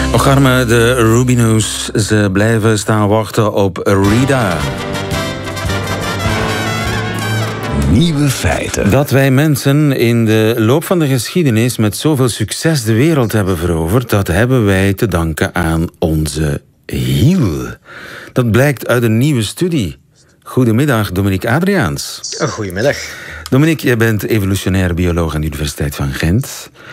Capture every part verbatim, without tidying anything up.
Ocharme, de Rubinoos, ze blijven staan wachten op Rita. Nieuwe feiten. Dat wij mensen in de loop van de geschiedenis met zoveel succes de wereld hebben veroverd, dat hebben wij te danken aan onze hiel. Dat blijkt uit een nieuwe studie. Goedemiddag, Dominique Adriaans. Goedemiddag. Dominique, jij bent evolutionair bioloog aan de Universiteit van Gent.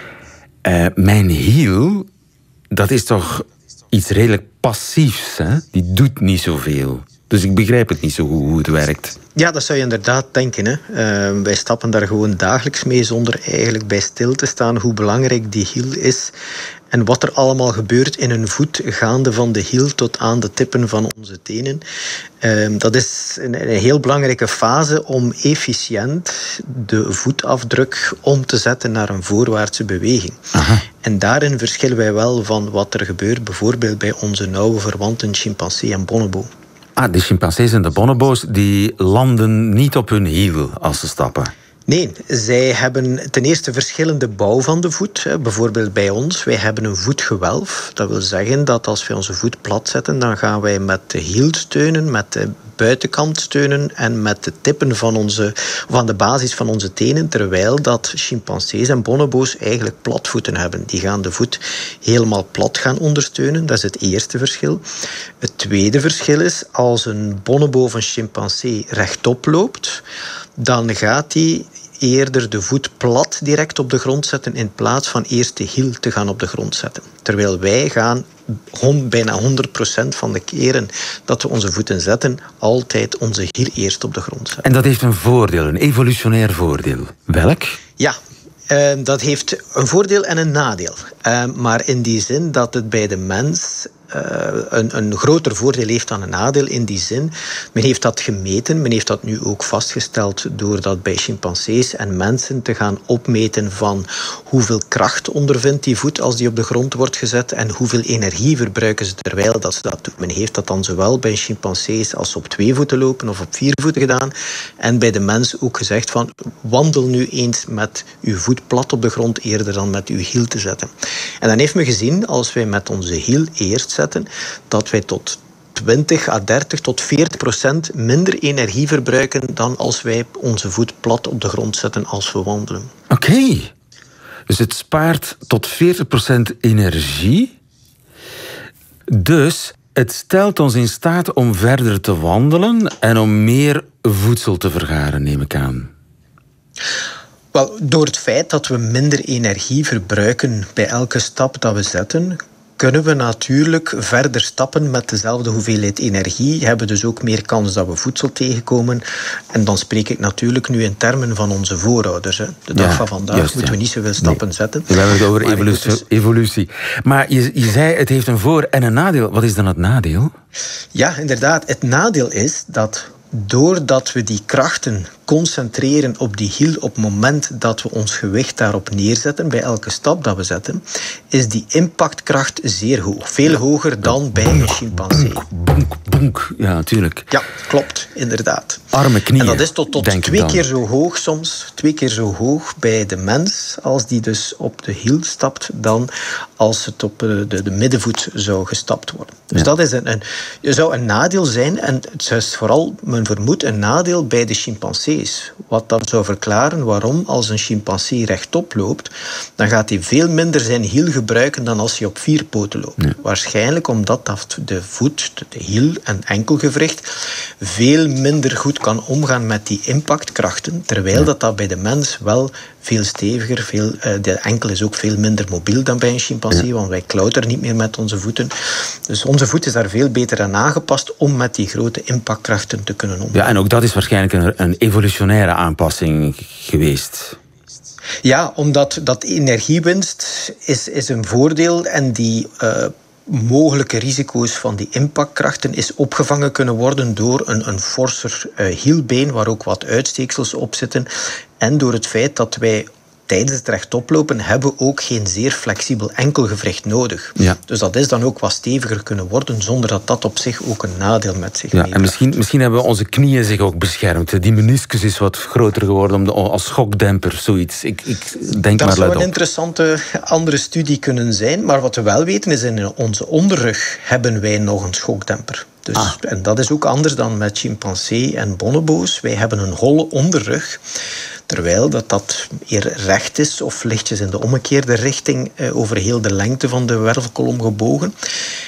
Uh, mijn hiel, dat is toch iets redelijk passiefs, hè? Die doet niet zoveel. Dus ik begrijp het niet zo goed hoe het werkt. Ja, dat zou je inderdaad denken. Hè. Uh, wij stappen daar gewoon dagelijks mee zonder eigenlijk bij stil te staan hoe belangrijk die hiel is en wat er allemaal gebeurt in een voet, gaande van de hiel tot aan de tippen van onze tenen. Uh, dat is een, een heel belangrijke fase om efficiënt de voetafdruk om te zetten naar een voorwaartse beweging. Aha. En daarin verschillen wij wel van wat er gebeurt bijvoorbeeld bij onze nauwe verwanten chimpansee en bonobo. Ah, de chimpansees en de bonobo's die landen niet op hun hiel als ze stappen. Nee, zij hebben ten eerste verschillende bouw van de voet. Bijvoorbeeld bij ons, wij hebben een voetgewelf. Dat wil zeggen dat als wij onze voet plat zetten, dan gaan wij met de hiel steunen, met de buitenkant steunen en met de tippen van, onze, van de basis van onze tenen, terwijl dat chimpansees en bonobo's eigenlijk platvoeten hebben. Die gaan de voet helemaal plat gaan ondersteunen. Dat is het eerste verschil. Het tweede verschil is, als een bonobo of een chimpansee rechtop loopt, dan gaat hij eerder de voet plat direct op de grond zetten in plaats van eerst de hiel te gaan op de grond zetten. Terwijl wij gaan bijna honderd procent van de keren dat we onze voeten zetten, altijd onze hiel eerst op de grond zetten. En dat heeft een voordeel, een evolutionair voordeel. Welk? Ja. Uh, dat heeft een voordeel en een nadeel. Uh, maar in die zin dat het bij de mens uh, een, een groter voordeel heeft dan een nadeel. In die zin, men heeft dat gemeten. Men heeft dat nu ook vastgesteld door dat bij chimpansees en mensen te gaan opmeten van hoeveel kracht ondervindt die voet als die op de grond wordt gezet en hoeveel energie verbruiken ze terwijl dat ze dat doen. Men heeft dat dan zowel bij chimpansees als op twee voeten lopen of op vier voeten gedaan. En bij de mens ook gezegd van wandel nu eens met uw voet plat op de grond eerder dan met uw hiel te zetten. En dan heeft men gezien, als wij met onze hiel eerst zetten, dat wij tot twintig à dertig tot veertig procent minder energie verbruiken dan als wij onze voet plat op de grond zetten als we wandelen. Oké. Okay. Dus het spaart tot veertig procent energie. Dus het stelt ons in staat om verder te wandelen en om meer voedsel te vergaren, neem ik aan. Wel, door het feit dat we minder energie verbruiken bij elke stap dat we zetten, kunnen we natuurlijk verder stappen met dezelfde hoeveelheid energie, hebben dus ook meer kans dat we voedsel tegenkomen. En dan spreek ik natuurlijk nu in termen van onze voorouders. Hè. De dag ja, van vandaag juist, moeten ja. we niet zoveel stappen nee. zetten. We hebben het over evolutie, dus... evolutie. Maar je, je zei, het heeft een voor- en een nadeel. Wat is dan het nadeel? Ja, inderdaad. Het nadeel is dat doordat we die krachten concentreren op die hiel op het moment dat we ons gewicht daarop neerzetten, bij elke stap dat we zetten, is die impactkracht zeer hoog. Veel hoger dan bij een chimpansee. Bonk, bonk. Ja, natuurlijk. Ja, klopt, inderdaad. Arme knieën. En dat is tot, tot twee keer zo hoog soms, twee keer zo hoog bij de mens, als die dus op de hiel stapt, dan als het op de, de, de middenvoet zou gestapt worden. Dus ja. dat is een, een, zou een nadeel zijn, en het is vooral, men vermoedt, een nadeel bij de chimpansees. Wat dat zou verklaren waarom als een chimpansee rechtop loopt, dan gaat hij veel minder zijn hiel gebruiken dan als hij op vier poten loopt. Ja. Waarschijnlijk omdat dat de voet, de hiel en enkelgewricht veel minder goed kan omgaan met die impactkrachten, terwijl ja. dat, dat bij de mens wel veel steviger, veel, uh, de enkel is ook veel minder mobiel dan bij een chimpansee, ja. want wij klauteren niet meer met onze voeten. Dus onze voet is daar veel beter aan aangepast om met die grote impactkrachten te kunnen omgaan. Ja, en ook dat is waarschijnlijk een, een evolutionaire aanpassing geweest. Ja, omdat dat energiewinst is, is een voordeel en die uh, mogelijke risico's van die impactkrachten is opgevangen kunnen worden door een, een forser uh, hielbeen waar ook wat uitsteeksels op zitten en door het feit dat wij tijdens het rechtoplopen hebben we ook geen zeer flexibel enkelgewricht nodig. Ja. Dus dat is dan ook wat steviger kunnen worden, zonder dat dat op zich ook een nadeel met zich Ja, meebrengt. en misschien, misschien hebben onze knieën zich ook beschermd. Die meniscus is wat groter geworden om de, als schokdemper, zoiets. Ik, ik denk dat maar zou luid een op. interessante andere studie kunnen zijn, maar wat we wel weten is, in onze onderrug hebben wij nog een schokdemper. Dus, Ah. En dat is ook anders dan met chimpansee en bonobo's. Wij hebben een holle onderrug, terwijl dat, dat eer recht is of lichtjes in de omgekeerde richting eh, over heel de lengte van de wervelkolom gebogen.